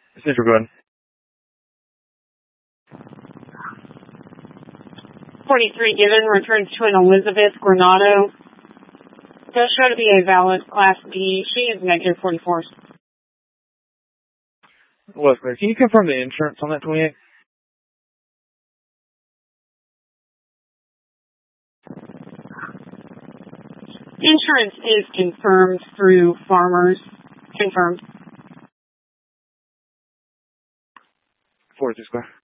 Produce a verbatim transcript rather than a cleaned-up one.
Central, go ahead. forty-three given returns to an Elizabeth Granado. Does show to be a valid Class B. She is negative forty-four. Well, can you confirm the insurance on that twenty-eight? Insurance is confirmed through Farmers. Confirmed. forty-two Square.